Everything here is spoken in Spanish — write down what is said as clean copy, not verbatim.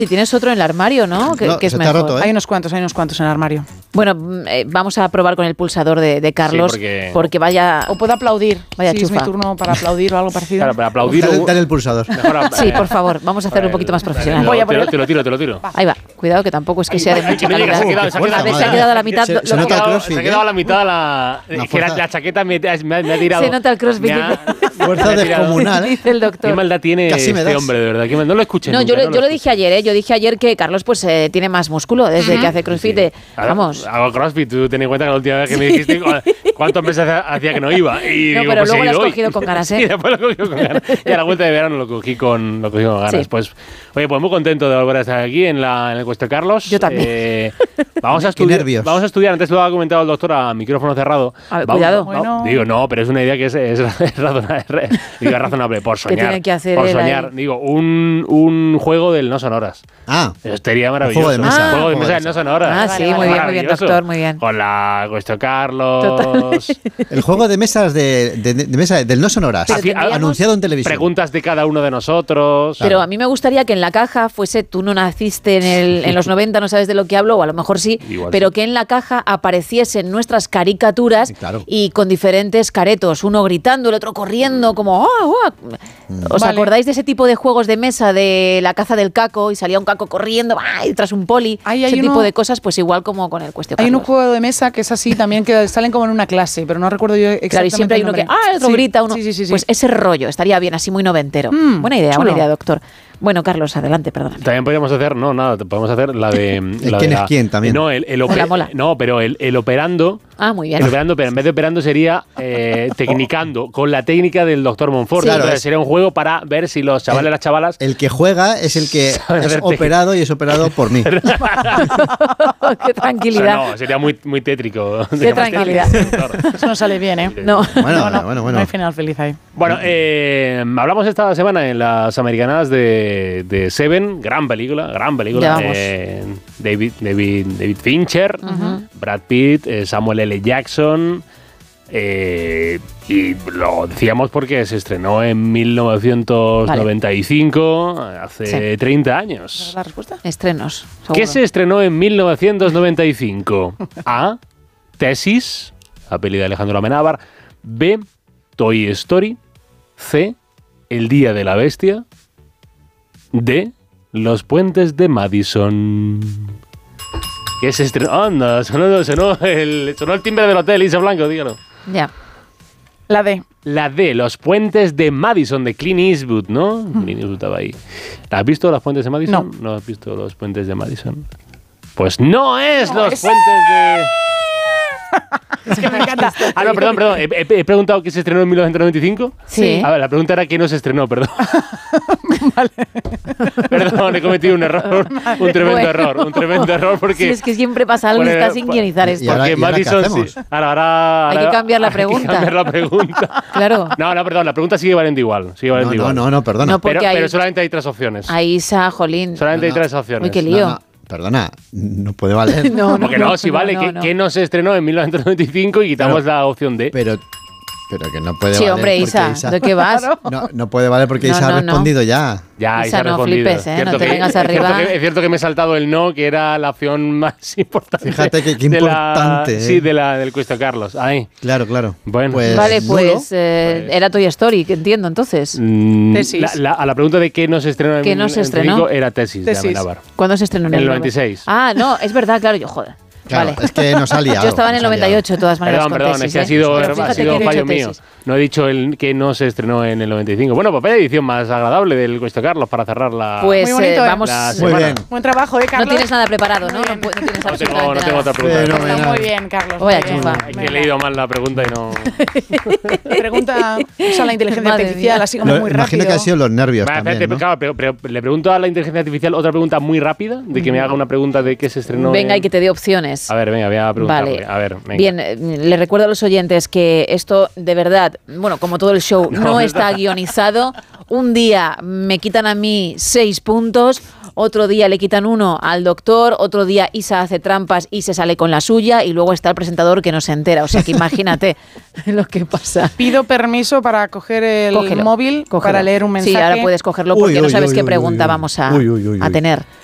Si tienes otro en el armario, ¿no? Que es se te mejor. ha roto, ¿eh? Hay unos cuantos en el armario. Bueno, vamos a probar con el pulsador de Carlos, Sí, porque vaya... O puedo aplaudir. Vaya si chufa. es mi turno para aplaudir o algo parecido. Claro, para aplaudir. Dale el pulsador. Sí, por favor, vamos a hacerlo un poquito más profesional. Te lo tiro. Ahí va, cuidado que tampoco es que sea de mucha que me llega, calidad. se ha quedado, A ver, se ha quedado a la mitad. Se nota el crossfit, Se ha quedado a la mitad la chaqueta me ha tirado. Se nota el crossfit. Fuerza descomunal. Dice el doctor. Qué maldad tiene Casi me este das. hombre, de verdad. No lo escuché. No, nunca, yo lo dije ayer, ¿eh? Yo dije ayer que Carlos pues tiene más músculo desde que hace crossfit. Vamos. Hago crossfit, tú ten en cuenta que la última vez que me dijiste cuántos meses hacía que no iba. Y No, digo, pero pues luego he lo has ido hoy. cogido con ganas, ¿eh? Sí, después lo he cogido con ganas. Y a la vuelta de verano lo cogí con ganas. Sí. Pues, oye, pues muy contento de volver a estar aquí en el Cuesta Carlos. Yo también. Vamos a Qué estudiar. nervios. Vamos a estudiar. Antes lo ha comentado el doctor a micrófono cerrado. A ver, cuidado. Bueno. Digo, no, pero es una idea que es razonable. Por soñar. ¿Qué tiene que hacer por él soñar. ahí? Digo, un juego del no sonoras. Ah, Eso sería maravilloso. juego de mesa. Un juego de mesa del no sonoras. Ah, sí, muy bien, Maravilloso. doctor, muy bien. Con la Cuesta Carlos. el juego de mesas de mesa del no sonoras. Pero tendríamos- Anunciado en televisión. Preguntas de cada uno de nosotros. Pero a mí me gustaría que en la caja fuese, tú no naciste en los 90, no sabes de lo que hablo, o a lo mejor sí, Igual pero sí. que en la caja apareciesen nuestras caricaturas Sí, claro. y con diferentes caretos, uno gritando, el otro corriendo, como ¡oh, oh! ¿Os Vale. acordáis de ese tipo de juegos de mesa de la caza del caco y salía un caco corriendo ¡ay! Tras un poli? Ahí Ese hay tipo uno- de cosas, pues igual como con el Cuestión Hay un Carlos. juego de mesa que es así también, que salen como en una clase, pero no recuerdo yo exactamente. Claro, y siempre hay uno que, el nombre. el otro Sí, grita, uno. Sí. Pues ese rollo estaría bien, así muy noventero. Buena chulo. idea, doctor. Bueno, Carlos, adelante, perdóname. También podríamos hacer, podemos hacer la de. la quién de es quién también. No, Mola. No, pero el operando. Ah, muy bien. El operando, pero en vez de operando sería tecnicando, con la técnica del doctor Monfort. Sí. Entonces, Claro, sería un juego para ver si los chavales y las chavalas. El que juega es el que Sabe es hacer operado y es operado por mí. Qué tranquilidad. No, sería muy tétrico. Qué Sería más tranquilidad. tétrico. Eso no sale bien, ¿eh? No. Bueno. No hay final feliz ahí. Bueno, hablamos esta semana en las americanas de Seven, gran película. Ya vamos. David Fincher, Brad Pitt, Samuel L. Jackson. Y lo decíamos porque se estrenó en 1995, hace Sí. 30 años. ¿La respuesta? Estrenos. ¿Qué seguro. se estrenó en 1995? A. Tesis, la peli de Alejandro Amenábar. B. Toy Story. C. El Día de la Bestia. D. Los Puentes de Madison. ¿Qué se estrenó? Anda, sonó el timbre del hotel, Isa Blanco, dígalo. Ya. La D. La D, Los Puentes de Madison, de Clint Eastwood, ¿no? Clint Eastwood estaba ahí. ¿Has visto Los Puentes de Madison? No. ¿No has visto Los Puentes de Madison? Pues no es No Los es. Puentes de... Es que me encanta. Ah, no, perdón. He preguntado qué se estrenó en 1995. Sí. A ver, la pregunta era qué no se estrenó, perdón. Perdón, he cometido un error. Un tremendo error porque... Sí, es que siempre pasa algo y Bueno, está sin guionizar y esto. ahora- Porque ¿y ahora qué Madison hacemos? sí. Ahora Hay que cambiar la hay que pregunta. cambiar la pregunta. Claro. No, perdón, la pregunta sigue valiendo igual. No, perdona. No, porque Pero, hay- pero solamente hay 3 opciones. Ahí Isa, Jolín. Solamente hay No, 3 opciones. Uy, qué lío. No, perdona, no puede valer. No, Porque no, sí vale. ¿Qué no se estrenó en 1995 y quitamos la opción D? Pero que no puede Sí, valer. hombre, porque Isa, ¿de qué vas? No puede valer porque No, Isa ha no. respondido ya. Ya, ahí se Isa, ha no respondido. flipes, no te vengas arriba. Es cierto que me he saltado el no, que era la opción más importante. Fíjate qué de importante, Sí, del Cuesta Carlos. Ahí. Claro. Bueno. Vale, nulo. pues era Toy Story, que entiendo entonces. Tesis. A la pregunta de qué no se estrenó en ¿Qué no se 1995 estrenó? era Tesis de Tesis. Amenábar. ¿Cuándo se estrenó? En el 96. Ah, no, es verdad, claro, yo joder. Claro, Vale. es que nos ha liado. Yo estaba en el nos ha liado. 98, de todas maneras. Perdón, con es tesis, que ha ¿eh? sido, Pero ha fíjate sido que un he fallo dicho mío. tesis. No he dicho el que no se estrenó en el 95. Bueno, pues vaya edición más agradable del Cuesta Carlos para cerrar la... Pues Muy bonito, ¿eh? vamos. La Muy semana. bien. Buen trabajo, ¿eh, No Carlos? tienes nada preparado, ¿no? Muy No, bien. no tienes No absolutamente tengo otra nada. pregunta. Fenomenal. Está muy bien, Carlos. Vaya muy bien. chufa. Es que he leído mal la pregunta y no... Pregunta, usa la inteligencia Madre artificial, mía. así como muy rápido. Imagino que han sido los nervios Vale, también, espérate, ¿no? claro, pero le pregunto a la inteligencia artificial otra pregunta muy rápida, de que me haga una pregunta de qué se estrenó. Venga, y que te dé opciones. A ver, venga, voy a preguntarle. Vale. A ver, venga. Bien, le recuerdo a los oyentes que esto de verdad, bueno, como todo el show, no está guionizado. Un día me quitan a mí 6 puntos, otro día le quitan 1 al doctor, otro día Isa hace trampas y se sale con la suya y luego está el presentador que no se entera. O sea que imagínate lo que pasa. Pido permiso para coger el Cógelo, móvil cógelo. para leer un mensaje. Sí, ahora puedes cogerlo porque Uy, no uy, sabes uy, qué uy, pregunta uy. vamos a Uy, uy, uy, a uy. tener.